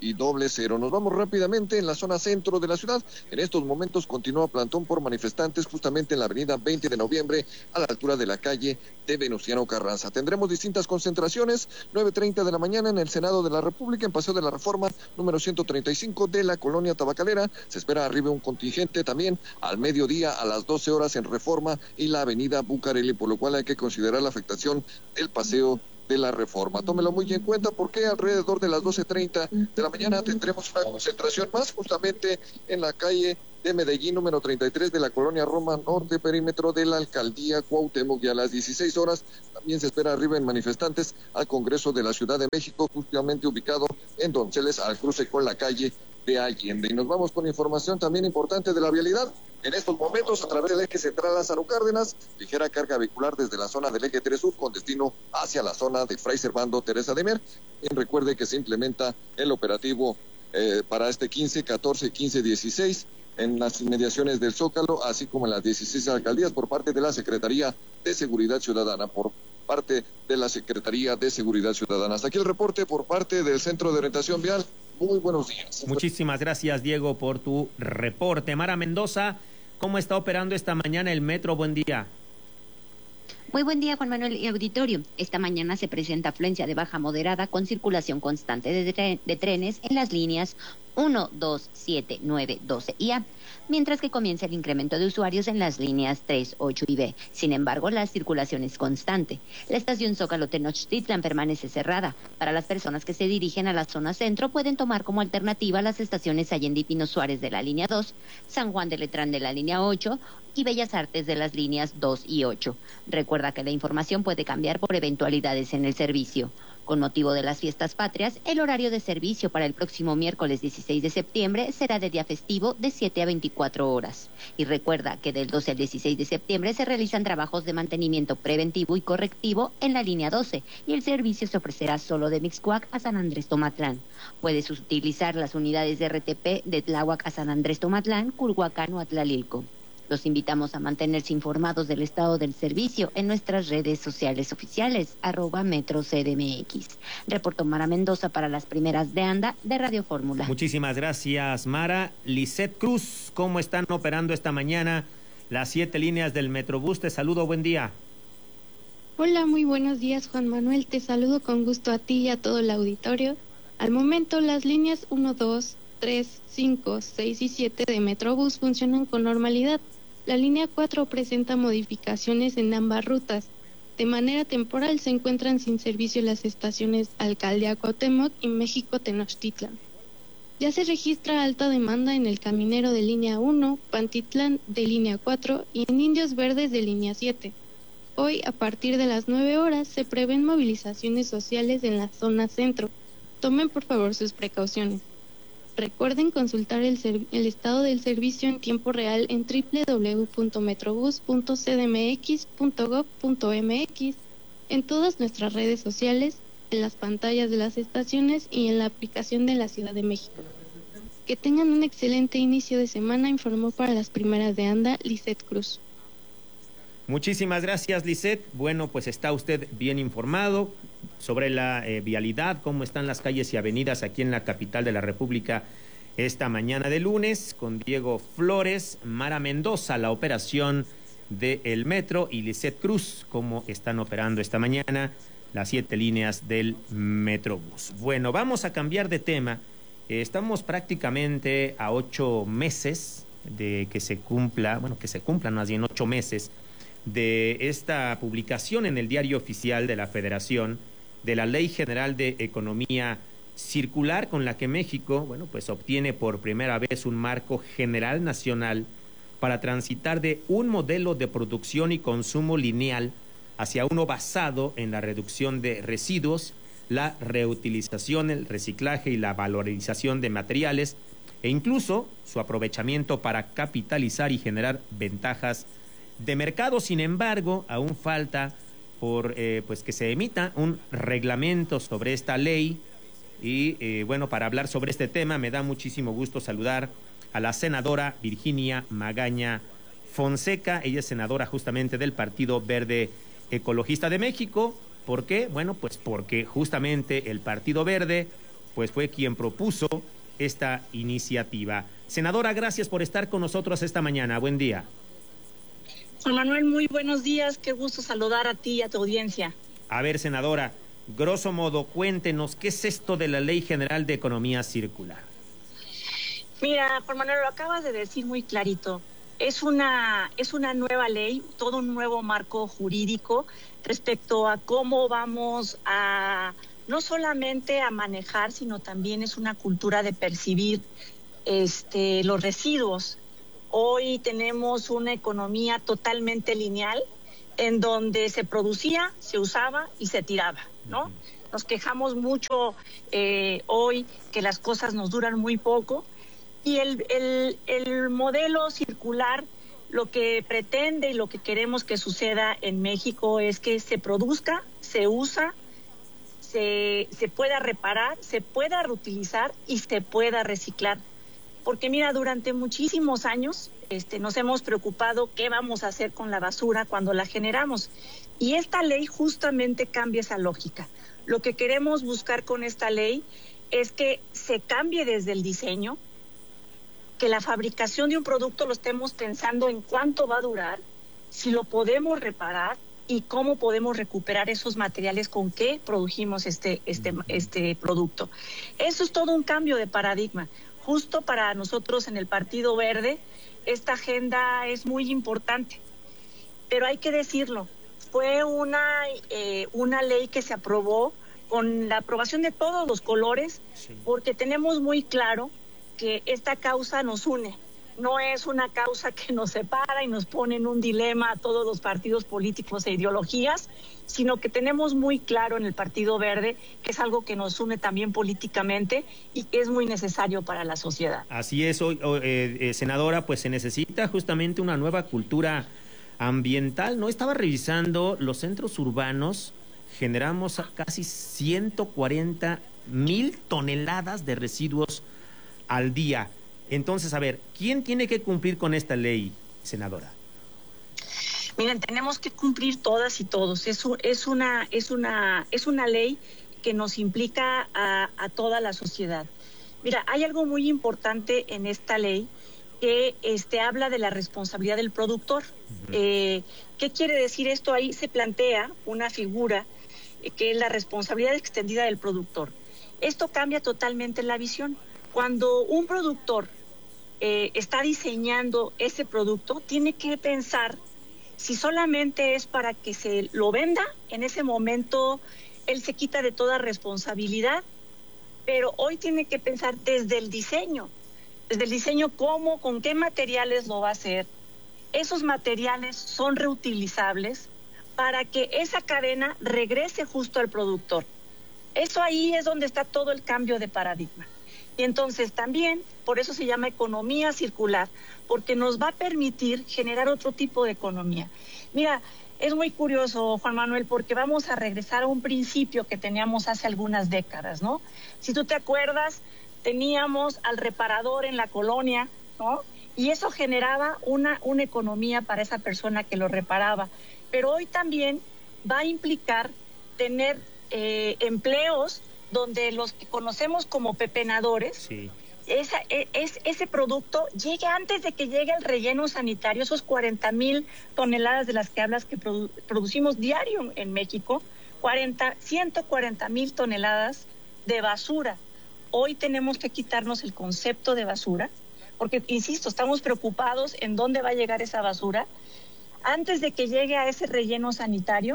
y doble cero. Nos vamos rápidamente en la zona centro de la ciudad. En estos momentos continúa plantón por manifestantes justamente en la avenida veinte de noviembre a la altura de la calle de Venustiano Carranza. Tendremos distintas concentraciones, nueve treinta de la mañana en el Senado de la República, en Paseo de la Reforma número ciento treinta y cinco de la colonia Tabacalera. Se espera arriba un contingente también al mediodía a las doce horas en Reforma y la avenida Bucareli, por lo cual hay que considerar la afectación del Paseo de la Reforma. Tómelo muy en cuenta porque alrededor de las doce treinta de la mañana tendremos una concentración más justamente en la calle de Medellín número treinta y tres de la colonia Roma Norte, perímetro de la alcaldía Cuauhtémoc, y a las dieciséis horas también se espera arriba en manifestantes al Congreso de la Ciudad de México, justamente ubicado en Donceles al cruce con la calle de Allende. Y nos vamos con información también importante de la vialidad. En estos momentos, a través del eje central Lázaro Cárdenas, ligera carga vehicular desde la zona del eje tres Sur con destino hacia la zona de Fray Servando Teresa de Mier. Y recuerde que se implementa el operativo eh, para este quince, catorce, quince, dieciséis en las inmediaciones del Zócalo, así como en las dieciséis alcaldías por parte de la Secretaría de Seguridad Ciudadana, por parte de la Secretaría de Seguridad Ciudadana. Hasta aquí el reporte por parte del Centro de Orientación Vial. Muy buenos días. Muchísimas gracias, Diego, por tu reporte. Mara Mendoza, ¿cómo está operando esta mañana el metro? Buen día. Muy buen día, Juan Manuel y auditorio. Esta mañana se presenta afluencia de baja moderada con circulación constante de, tre de trenes en las líneas uno, dos, siete, nueve, doce y A, mientras que comienza el incremento de usuarios en las líneas tres, ocho y B. Sin embargo, la circulación es constante. La estación Zócalo Tenochtitlan permanece cerrada. Para las personas que se dirigen a la zona centro, pueden tomar como alternativa las estaciones Allende y Pino Suárez de la línea dos, San Juan de Letrán de la línea ocho y Bellas Artes de las líneas dos y ocho. Recuerda que la información puede cambiar por eventualidades en el servicio. Con motivo de las fiestas patrias, el horario de servicio para el próximo miércoles dieciséis de septiembre será de día festivo de siete a veinticuatro horas. Y recuerda que del doce al dieciséis de septiembre se realizan trabajos de mantenimiento preventivo y correctivo en la línea doce y el servicio se ofrecerá solo de Mixcoac a San Andrés Tomatlán. Puedes utilizar las unidades de R T P de Tláhuac a San Andrés Tomatlán, Culhuacán o Atlalilco. Los invitamos a mantenerse informados del estado del servicio en nuestras redes sociales oficiales, arroba Metro C D M X. Reportó Mara Mendoza para las primeras de anda de Radio Fórmula. Muchísimas gracias, Mara. Lisette Cruz, ¿cómo están operando esta mañana las siete líneas del Metrobús? Te saludo, buen día. Hola, muy buenos días, Juan Manuel. Te saludo con gusto a ti y a todo el auditorio. Al momento, las líneas uno, dos, tres, cinco, seis y siete de Metrobús funcionan con normalidad. La línea cuatro presenta modificaciones en ambas rutas. De manera temporal se encuentran sin servicio las estaciones Alcaldía Cuauhtémoc y México Tenochtitlan. Ya se registra alta demanda en el Caminero de línea uno, Pantitlán de línea cuatro y en Indios Verdes de línea siete. Hoy, a partir de las nueve horas, se prevén movilizaciones sociales en la zona centro. Tomen por favor sus precauciones. Recuerden consultar el, el estado del servicio en tiempo real en doble u doble u doble u punto metrobús punto c d m x punto gob punto m x, en todas nuestras redes sociales, en las pantallas de las estaciones y en la aplicación de la Ciudad de México. Que tengan un excelente inicio de semana, informó para las primeras de anda Lisette Cruz. Muchísimas gracias, Lisette. Bueno, pues está usted bien informado sobre la eh, vialidad, cómo están las calles y avenidas aquí en la capital de la República esta mañana de lunes, con Diego Flores, Mara Mendoza, la operación del metro, y Lisette Cruz, cómo están operando esta mañana las siete líneas del Metrobús. Bueno, vamos a cambiar de tema. Eh, estamos prácticamente a ocho meses de que se cumpla, bueno, que se cumplan más bien ocho meses de esta publicación en el Diario Oficial de la Federación de la Ley General de Economía Circular, con la que México, bueno, pues obtiene por primera vez un marco general nacional para transitar de un modelo de producción y consumo lineal hacia uno basado en la reducción de residuos, la reutilización, el reciclaje y la valorización de materiales, e incluso su aprovechamiento para capitalizar y generar ventajas de mercado. Sin embargo, aún falta por eh, pues que se emita un reglamento sobre esta ley. Y eh, bueno, para hablar sobre este tema me da muchísimo gusto saludar a la senadora Virginia Magaña Fonseca. Ella es senadora justamente del Partido Verde Ecologista de México. ¿Por qué? Bueno, pues porque justamente el Partido Verde pues fue quien propuso esta iniciativa. Senadora, gracias por estar con nosotros esta mañana. Buen día. Juan Manuel, muy buenos días. Qué gusto saludar a ti y a tu audiencia. A ver, senadora, grosso modo, cuéntenos, ¿qué es esto de la Ley General de Economía Circular? Mira, Juan Manuel, lo acabas de decir muy clarito. Es una, es una nueva ley, todo un nuevo marco jurídico respecto a cómo vamos a, no solamente a manejar, sino también es una cultura de percibir este, los residuos. Hoy tenemos una economía totalmente lineal, en donde se producía, se usaba y se tiraba, ¿no? Nos quejamos mucho eh, hoy que las cosas nos duran muy poco. Y el, el, el modelo circular lo que pretende y lo que queremos que suceda en México es que se produzca, se usa, se, se pueda reparar, se pueda reutilizar y se pueda reciclar. Porque mira, durante muchísimos años este, nos hemos preocupado qué vamos a hacer con la basura cuando la generamos. Y esta ley justamente cambia esa lógica. Lo que queremos buscar con esta ley es que se cambie desde el diseño, que la fabricación de un producto lo estemos pensando en cuánto va a durar, si lo podemos reparar y cómo podemos recuperar esos materiales con que produjimos este, este, este producto. Eso es todo un cambio de paradigma. Justo para nosotros en el Partido Verde, esta agenda es muy importante, pero hay que decirlo, fue una, eh, una ley que se aprobó con la aprobación de todos los colores, sí, porque tenemos muy claro que esta causa nos une, no es una causa que nos separa y nos pone en un dilema a todos los partidos políticos e ideologías, sino que tenemos muy claro en el Partido Verde que es algo que nos une también políticamente y que es muy necesario para la sociedad. Así es, hoy, eh, eh, senadora, pues se necesita justamente una nueva cultura ambiental, ¿no? Estaba revisando los centros urbanos, generamos casi ciento cuarenta mil toneladas de residuos al día. Entonces, a ver, ¿quién tiene que cumplir con esta ley, senadora? Miren, tenemos que cumplir todas y todos. Es, es, una, es, una, es una ley que nos implica a, a toda la sociedad. Mira, hay algo muy importante en esta ley que este, habla de la responsabilidad del productor. Uh-huh. Eh, ¿Qué quiere decir esto? Ahí se plantea una figura eh, que es la responsabilidad extendida del productor. Esto cambia totalmente la visión. Cuando un productor eh, está diseñando ese producto, tiene que pensar si solamente es para que se lo venda, en ese momento él se quita de toda responsabilidad, pero hoy tiene que pensar desde el diseño, desde el diseño cómo, con qué materiales lo va a hacer. Esos materiales son reutilizables para que esa cadena regrese justo al productor. Eso ahí es donde está todo el cambio de paradigma. Y entonces también, por eso se llama economía circular, porque nos va a permitir generar otro tipo de economía. Mira, es muy curioso, Juan Manuel, porque vamos a regresar a un principio que teníamos hace algunas décadas, ¿no? Si tú te acuerdas, teníamos al reparador en la colonia, ¿no? Y eso generaba una, una economía para esa persona que lo reparaba. Pero hoy también va a implicar tener eh, empleos donde los que conocemos como pepenadores, sí, esa, es, ese producto llegue antes de que llegue al relleno sanitario, esos cuarenta mil toneladas de las que hablas que produ producimos diario en México, cuarenta, ciento cuarenta mil toneladas de basura. Hoy tenemos que quitarnos el concepto de basura, porque, insisto, estamos preocupados en dónde va a llegar esa basura. Antes de que llegue a ese relleno sanitario,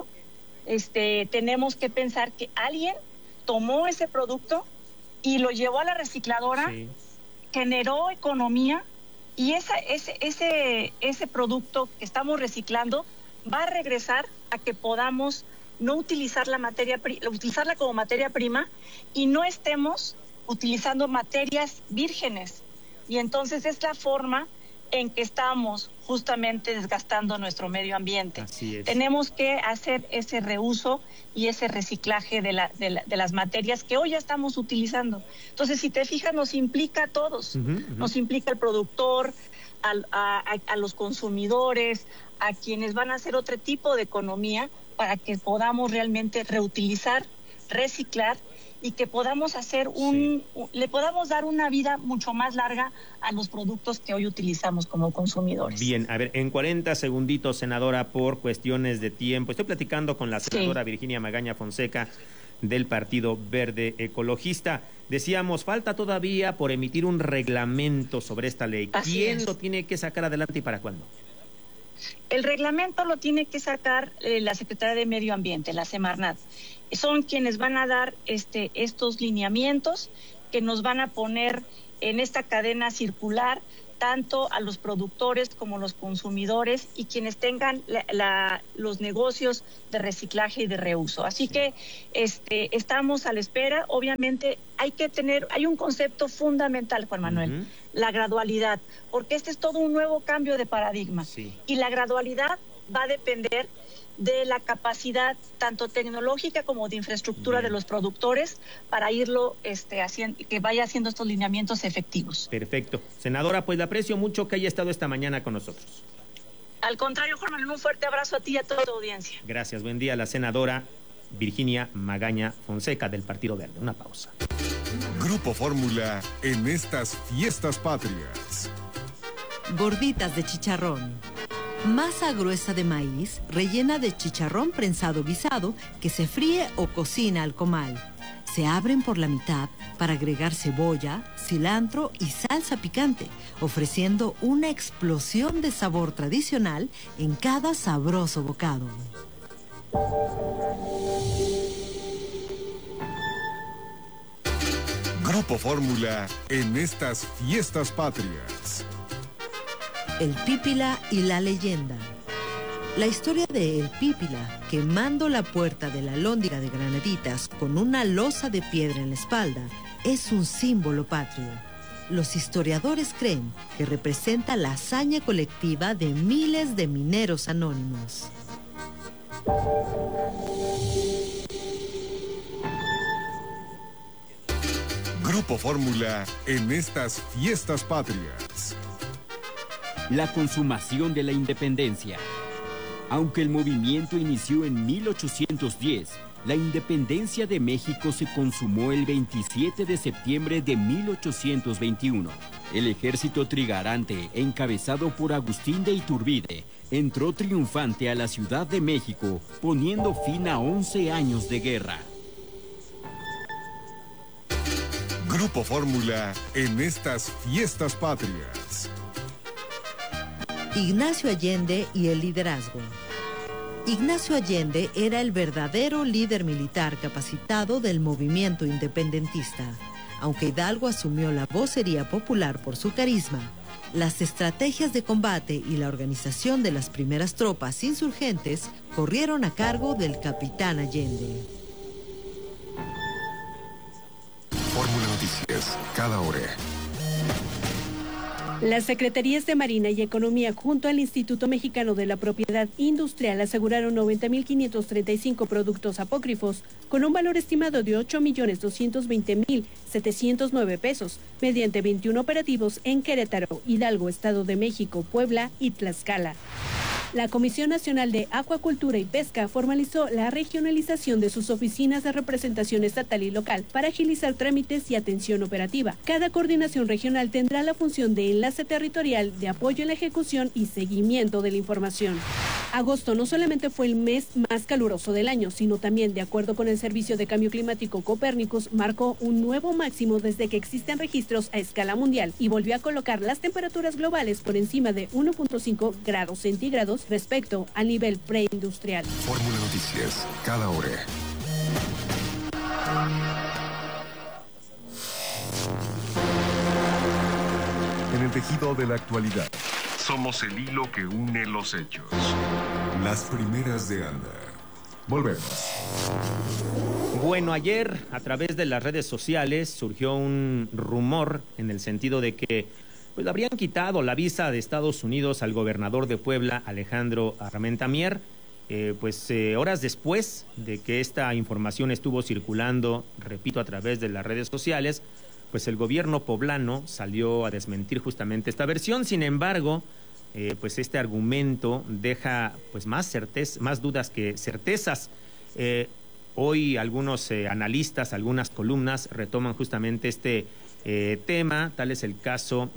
este, tenemos que pensar que alguien tomó ese producto y lo llevó a la recicladora, sí, generó economía y esa, ese, ese, ese producto que estamos reciclando va a regresar a que podamos no utilizar la materia, utilizarla como materia prima y no estemos utilizando materias vírgenes. Y entonces es la forma en que estamos justamente desgastando nuestro medio ambiente. Así es. Tenemos que hacer ese reuso y ese reciclaje de, la, de, la, de las materias que hoy ya estamos utilizando. Entonces, si te fijas, nos implica a todos. Uh-huh, uh-huh. Nos implica al productor, al, a, a, a los consumidores, a quienes van a hacer otro tipo de economía para que podamos realmente reutilizar reciclar y que podamos hacer un, sí. le podamos dar una vida mucho más larga a los productos que hoy utilizamos como consumidores. Bien, a ver, en cuarenta segunditos, senadora, por cuestiones de tiempo, estoy platicando con la senadora sí. Virginia Magaña Fonseca del Partido Verde Ecologista. Decíamos, falta todavía por emitir un reglamento sobre esta ley. Así ¿Quién es. lo tiene que sacar adelante y para cuándo? El reglamento lo tiene que sacar eh, la Secretaría de Medio Ambiente, la Semarnat. Son quienes van a dar este, estos lineamientos que nos van a poner en esta cadena circular tanto a los productores como los consumidores y quienes tengan la, la, los negocios de reciclaje y de reuso. Así que este, estamos a la espera. Obviamente hay que tener, hay un concepto fundamental, Juan Manuel, uh-huh. la gradualidad, porque este es todo un nuevo cambio de paradigma. Sí. Y la gradualidad va a depender de la capacidad tanto tecnológica como de infraestructura Bien. de los productores para irlo este, haciendo, que vaya haciendo estos lineamientos efectivos. Perfecto. Senadora, pues le aprecio mucho que haya estado esta mañana con nosotros. Al contrario, Juan Manuel, un fuerte abrazo a ti y a toda tu audiencia. Gracias, buen día. La senadora Virginia Magaña Fonseca del Partido Verde. Una pausa. Grupo Fórmula en estas fiestas patrias. Gorditas de chicharrón. Masa gruesa de maíz rellena de chicharrón prensado guisado que se fríe o cocina al comal. Se abren por la mitad para agregar cebolla, cilantro y salsa picante, ofreciendo una explosión de sabor tradicional en cada sabroso bocado. Grupo Fórmula en estas fiestas patrias. El Pípila y la leyenda. La historia de El Pípila, quemando la puerta de la Alhóndiga de Granaditas con una losa de piedra en la espalda, es un símbolo patrio. Los historiadores creen que representa la hazaña colectiva de miles de mineros anónimos. Grupo Fórmula en estas fiestas patrias. La consumación de la independencia. Aunque el movimiento inició en mil ochocientos diez, la independencia de México se consumó el veintisiete de septiembre de mil ochocientos veintiuno. El ejército trigarante, encabezado por Agustín de Iturbide, entró triunfante a la Ciudad de México, poniendo fin a once años de guerra. Grupo Fórmula en estas fiestas patrias. Ignacio Allende y el liderazgo. Ignacio Allende era el verdadero líder militar capacitado del movimiento independentista. Aunque Hidalgo asumió la vocería popular por su carisma, las estrategias de combate y la organización de las primeras tropas insurgentes corrieron a cargo del capitán Allende. Fórmula Noticias, cada hora. Las Secretarías de Marina y Economía junto al Instituto Mexicano de la Propiedad Industrial aseguraron noventa mil quinientos treinta y cinco productos apócrifos con un valor estimado de ocho millones doscientos veinte mil setecientos nueve pesos mediante veintiún operativos en Querétaro, Hidalgo, Estado de México, Puebla y Tlaxcala. La Comisión Nacional de Acuacultura y Pesca formalizó la regionalización de sus oficinas de representación estatal y local para agilizar trámites y atención operativa. Cada coordinación regional tendrá la función de enlace territorial, de apoyo en la ejecución y seguimiento de la información. Agosto no solamente fue el mes más caluroso del año, sino también, de acuerdo con el Servicio de Cambio Climático Copérnicus, marcó un nuevo máximo desde que existen registros a escala mundial y volvió a colocar las temperaturas globales por encima de uno punto cinco grados centígrados respecto al nivel preindustrial. Fórmula Noticias, cada hora. En el tejido de la actualidad, somos el hilo que une los hechos. Las primeras de Anda. Volvemos. Bueno, ayer a través de las redes sociales surgió un rumor en el sentido de que pues le habrían quitado la visa de Estados Unidos al gobernador de Puebla, Alejandro Armenta Mier, eh, pues eh, horas después de que esta información estuvo circulando, repito, a través de las redes sociales, pues el gobierno poblano salió a desmentir justamente esta versión. Sin embargo, eh, pues este argumento deja pues más certeza, más dudas que certezas. Eh, hoy algunos eh, analistas, algunas columnas retoman justamente este eh, tema. Tal es el caso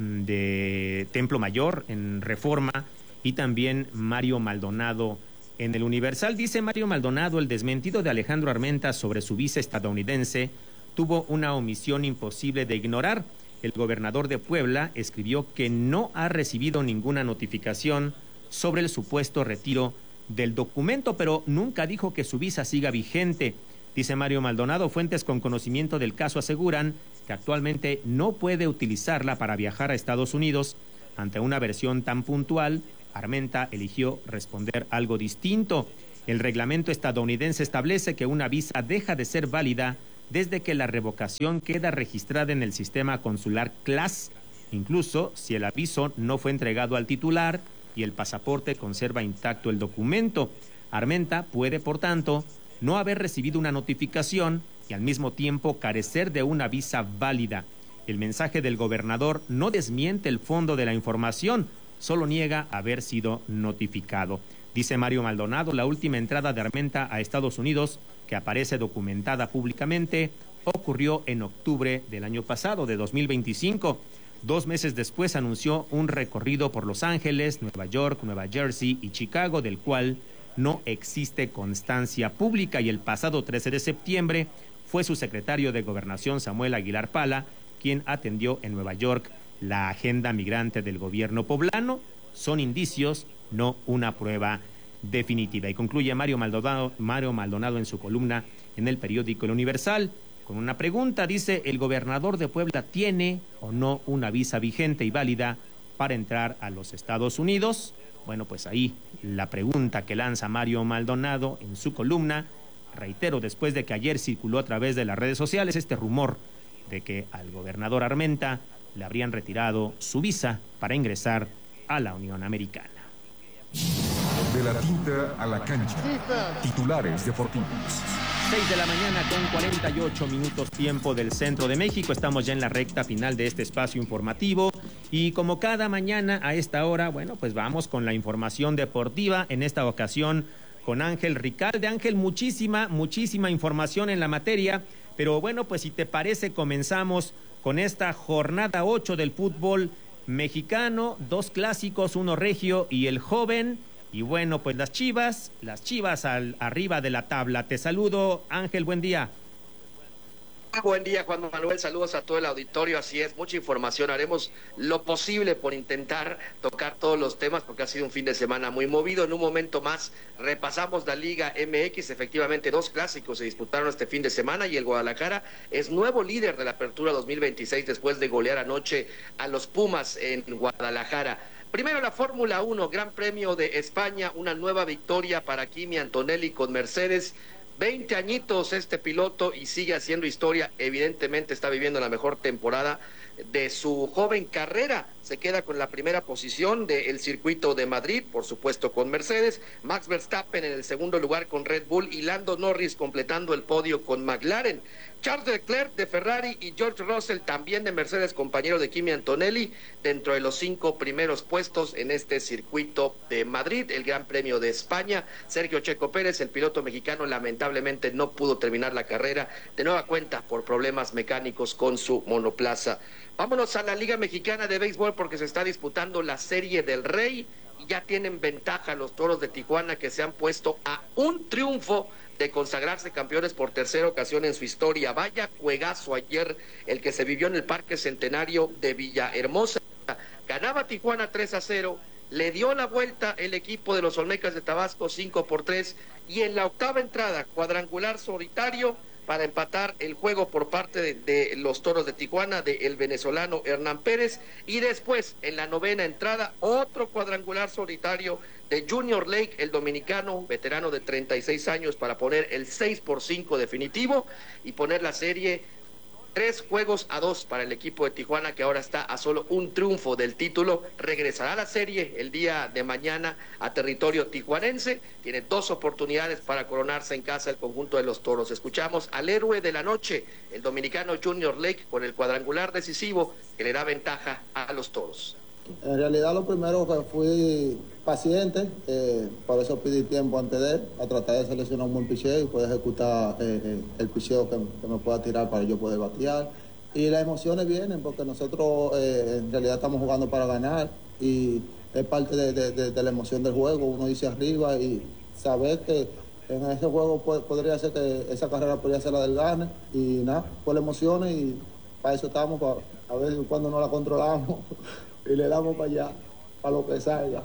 de Templo Mayor en Reforma y también Mario Maldonado en el Universal. Dice Mario Maldonado: el desmentido de Alejandro Armenta sobre su visa estadounidense tuvo una omisión imposible de ignorar. El gobernador de Puebla escribió que no ha recibido ninguna notificación sobre el supuesto retiro del documento, pero nunca dijo que su visa siga vigente. Dice Mario Maldonado: fuentes con conocimiento del caso aseguran que actualmente no puede utilizarla para viajar a Estados Unidos. Ante una versión tan puntual, Armenta eligió responder algo distinto. El reglamento estadounidense establece que una visa deja de ser válida desde que la revocación queda registrada en el sistema consular C L A S, incluso si el aviso no fue entregado al titular y el pasaporte conserva intacto el documento. Armenta puede, por tanto, no haber recibido una notificación y al mismo tiempo carecer de una visa válida. El mensaje del gobernador no desmiente el fondo de la información, solo niega haber sido notificado. Dice Mario Maldonado: la última entrada de Armenta a Estados Unidos, que aparece documentada públicamente, ocurrió en octubre del año pasado, de dos mil veinticinco. Dos meses después anunció un recorrido por Los Ángeles, Nueva York, Nueva Jersey y Chicago, del cual no existe constancia pública, y el pasado trece de septiembre fue su secretario de Gobernación, Samuel Aguilar Pala, quien atendió en Nueva York la agenda migrante del gobierno poblano. Son indicios, no una prueba definitiva. Y concluye Mario Maldonado, Mario Maldonado en su columna en el periódico El Universal con una pregunta. Dice: ¿el gobernador de Puebla tiene o no una visa vigente y válida para entrar a los Estados Unidos? Bueno, pues ahí la pregunta que lanza Mario Maldonado en su columna. Reitero, después de que ayer circuló a través de las redes sociales este rumor de que al gobernador Armenta le habrían retirado su visa para ingresar a la Unión Americana. De la tinta a la cancha. Titulares deportivos. seis de la mañana con cuarenta y ocho minutos tiempo del centro de México. Estamos ya en la recta final de este espacio informativo y como cada mañana a esta hora, bueno, pues vamos con la información deportiva. En esta ocasión con Ángel Ricalde. Ángel, muchísima, muchísima información en la materia, pero bueno, pues si te parece comenzamos con esta jornada ocho del fútbol mexicano. Dos clásicos, uno regio y el joven. Y bueno, pues las Chivas, las Chivas al, arriba de la tabla. Te saludo, Ángel, buen día. Buen día, Juan Manuel, saludos a todo el auditorio. Así es, mucha información, haremos lo posible por intentar tocar todos los temas porque ha sido un fin de semana muy movido. En un momento más repasamos la Liga M X, efectivamente dos clásicos se disputaron este fin de semana y el Guadalajara es nuevo líder de la Apertura dos mil veintiséis después de golear anoche a los Pumas en Guadalajara. Primero la Fórmula uno, Gran Premio de España, una nueva victoria para Kimi Antonelli con Mercedes. veinte añitos este piloto y sigue haciendo historia, evidentemente está viviendo la mejor temporada de su joven carrera. Se queda con la primera posición del circuito de Madrid, por supuesto con Mercedes, Max Verstappen en el segundo lugar con Red Bull y Lando Norris completando el podio con McLaren. Charles Leclerc de Ferrari y George Russell también de Mercedes, compañero de Kimi Antonelli, dentro de los cinco primeros puestos en este circuito de Madrid, el Gran Premio de España. Sergio Checo Pérez, el piloto mexicano, lamentablemente no pudo terminar la carrera de nueva cuenta por problemas mecánicos con su monoplaza. Vámonos a la Liga Mexicana de Béisbol porque se está disputando la Serie del Rey y ya tienen ventaja los Toros de Tijuana, que se han puesto a un triunfo de consagrarse campeones por tercera ocasión en su historia. Vaya juegazo ayer el que se vivió en el Parque Centenario de Villahermosa. Ganaba Tijuana tres a cero, le dio la vuelta el equipo de los Olmecas de Tabasco cinco por tres y en la octava entrada cuadrangular solitario para empatar el juego por parte de, de los Toros de Tijuana, de el venezolano Hernán Pérez, y después en la novena entrada otro cuadrangular solitario de Junior Lake, el dominicano, veterano de treinta y seis años, para poner el seis por cinco definitivo y poner la serie tres juegos a dos para el equipo de Tijuana, que ahora está a solo un triunfo del título. Regresará a la serie el día de mañana a territorio tijuanense. Tiene dos oportunidades para coronarse en casa el conjunto de los Toros. Escuchamos al héroe de la noche, el dominicano Junior Lake, con el cuadrangular decisivo que le da ventaja a los Toros. En realidad lo primero que fui paciente, eh, por eso pedí tiempo antes de él, a tratar de seleccionar un buen picheo y poder ejecutar eh, eh, el picheo que, que me pueda tirar para yo poder batear. Y las emociones vienen porque nosotros eh, en realidad estamos jugando para ganar y es parte de, de, de, de la emoción del juego. Uno dice arriba y saber que en ese juego puede, podría ser que esa carrera podría ser la del gane y nada, por las emociones y para eso estamos, para a ver cuándo no la controlamos y le damos para allá, para lo que salga.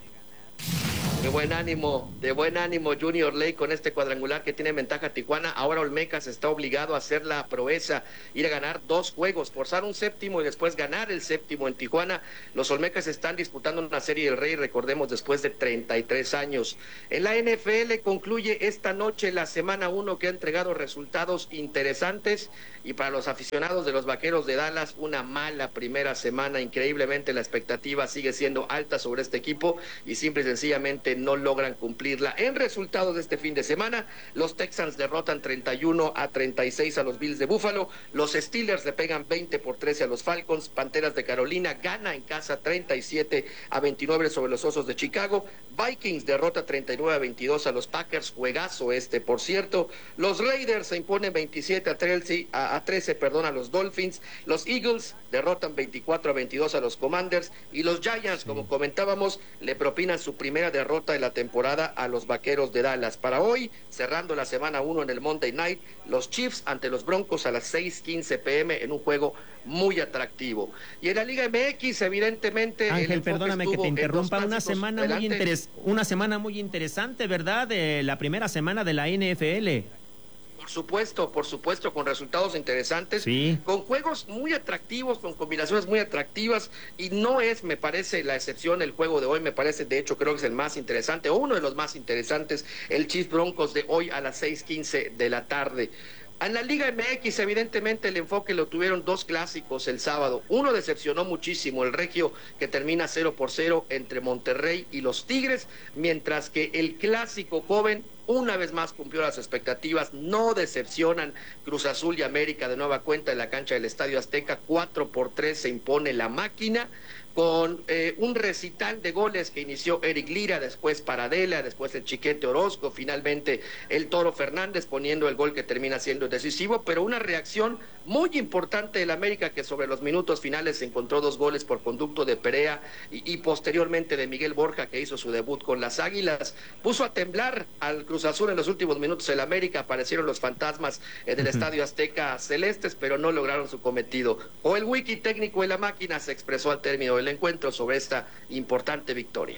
De buen ánimo, de buen ánimo Junior Ley con este cuadrangular que tiene ventaja Tijuana. Ahora Olmecas está obligado a hacer la proeza, ir a ganar dos juegos, forzar un séptimo y después ganar el séptimo en Tijuana. Los Olmecas están disputando una serie del Rey, recordemos, después de treinta y tres años. En la N F L concluye esta noche la semana uno que ha entregado resultados interesantes y para los aficionados de los Vaqueros de Dallas una mala primera semana. Increíblemente la expectativa sigue siendo alta sobre este equipo y simple y sencillamente no logran cumplirla. En resultados de este fin de semana, los Texans derrotan treinta y uno a treinta y seis a los Bills de Buffalo, los Steelers le pegan veinte por trece a los Falcons, Panteras de Carolina gana en casa treinta y siete a veintinueve sobre los Osos de Chicago, Vikings derrota treinta y nueve a veintidós a los Packers, juegazo este por cierto, los Raiders se imponen veintisiete a trece, a, a trece perdón, a los Dolphins, los Eagles derrotan veinticuatro a veintidós a los Commanders y los Giants, como comentábamos, le propinan su primera derrota de la temporada a los Vaqueros de Dallas. Para hoy, cerrando la semana uno en el Monday Night, los Chiefs ante los Broncos a las seis quince pe eme en un juego muy atractivo. Y en la Liga eme equis, evidentemente... Ángel, perdóname que te interrumpa, una semana, muy interes una semana muy interesante, ¿verdad? Eh, la primera semana de la N F L. Por supuesto, por supuesto, con resultados interesantes, sí, con juegos muy atractivos, con combinaciones muy atractivas, y no es, me parece, la excepción el juego de hoy, me parece, de hecho, creo que es el más interesante, o uno de los más interesantes, el Chiefs Broncos de hoy a las seis quince de la tarde. En la Liga eme equis, evidentemente, el enfoque lo tuvieron dos clásicos el sábado. Uno decepcionó muchísimo, el Regio, que termina cero por cero entre Monterrey y los Tigres, mientras que el clásico joven una vez más cumplió las expectativas, no decepcionan Cruz Azul y América de nueva cuenta en la cancha del Estadio Azteca, cuatro por tres se impone la máquina, con eh, un recital de goles que inició Eric Lira, después Paradela, después el Chiquete Orozco, finalmente el Toro Fernández poniendo el gol que termina siendo decisivo, pero una reacción muy importante del América que sobre los minutos finales encontró dos goles por conducto de Perea y, y posteriormente de Miguel Borja, que hizo su debut con las Águilas, puso a temblar al Cruz Azul en los últimos minutos el América, aparecieron los fantasmas eh, del uh-huh. Estadio Azteca celestes, pero no lograron su cometido. O el wiki técnico de la máquina se expresó al término del encuentro sobre esta importante victoria.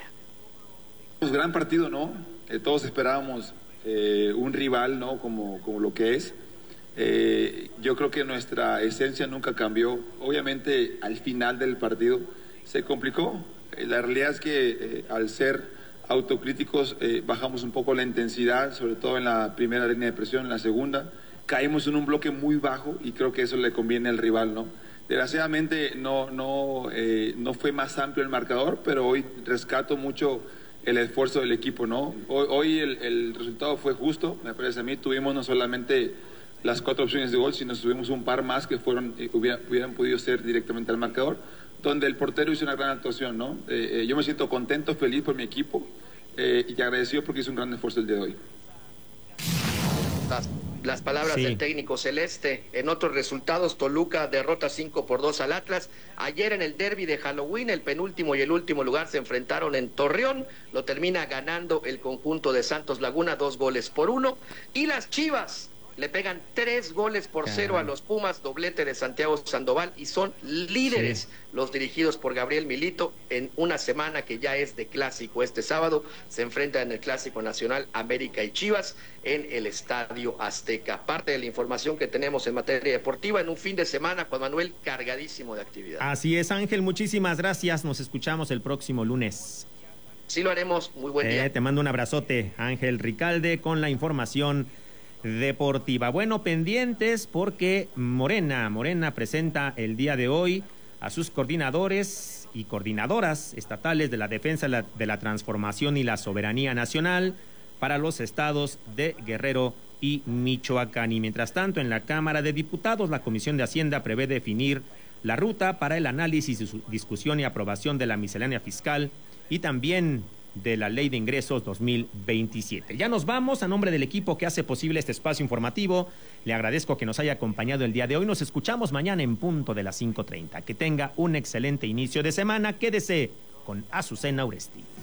Pues gran partido, ¿no? Eh, todos esperábamos eh, un rival, ¿no? Como, como lo que es. Eh, yo creo que nuestra esencia nunca cambió. Obviamente al final del partido se complicó. Eh, la realidad es que eh, al ser autocríticos eh, bajamos un poco la intensidad, sobre todo en la primera línea de presión, en la segunda caímos en un bloque muy bajo y creo que eso le conviene al rival, ¿no? Desgraciadamente no, no, eh, no fue más amplio el marcador, pero hoy rescato mucho el esfuerzo del equipo, ¿no? Hoy, hoy el, el resultado fue justo, me parece a mí. Tuvimos no solamente las cuatro opciones de gol, sino tuvimos un par más que fueron eh, hubiera, hubieran podido ser directamente al marcador, donde el portero hizo una gran actuación, ¿no? Eh, eh, yo me siento contento, feliz por mi equipo eh, y agradecido porque hizo un gran esfuerzo el día de hoy. Las, las palabras sí. del técnico celeste. En otros resultados, Toluca derrota cinco por dos al Atlas. Ayer en el derbi de Halloween, el penúltimo y el último lugar se enfrentaron en Torreón. Lo termina ganando el conjunto de Santos Laguna, dos goles por uno. Y las Chivas le pegan tres goles por cero a los Pumas, doblete de Santiago Sandoval, y son líderes sí. los dirigidos por Gabriel Milito en una semana que ya es de clásico. Este sábado se enfrentan en el Clásico Nacional América y Chivas en el Estadio Azteca. Parte de la información que tenemos en materia deportiva en un fin de semana, Juan Manuel, cargadísimo de actividad. Así es, Ángel, muchísimas gracias. Nos escuchamos el próximo lunes. Sí lo haremos, muy buen día. Eh, te mando un abrazote, Ángel Ricalde, con la información deportiva. Bueno, pendientes porque Morena, Morena presenta el día de hoy a sus coordinadores y coordinadoras estatales de la defensa de la, de la transformación y la soberanía nacional para los estados de Guerrero y Michoacán. Y mientras tanto, en la Cámara de Diputados, la Comisión de Hacienda prevé definir la ruta para el análisis, discusión y aprobación de la miscelánea fiscal y también de la Ley de Ingresos dos mil veintisiete. Ya nos vamos. A nombre del equipo que hace posible este espacio informativo, le agradezco que nos haya acompañado el día de hoy. Nos escuchamos mañana en punto de las cinco treinta. Que tenga un excelente inicio de semana. Quédese con Azucena Uresti.